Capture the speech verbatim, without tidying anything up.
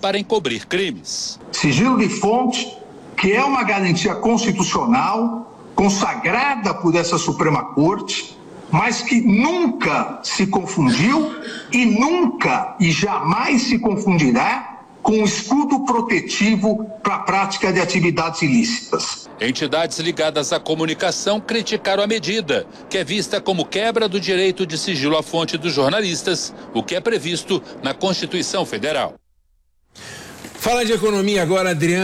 para encobrir crimes. Sigilo de fonte, que é uma garantia constitucional, consagrada por essa Suprema Corte, mas que nunca se confundiu e nunca e jamais se confundirá com o escudo protetivo para a prática de atividades ilícitas. Entidades ligadas à comunicação criticaram a medida, que é vista como quebra do direito de sigilo à fonte dos jornalistas, o que é previsto na Constituição Federal. Fala de economia agora, Adriano.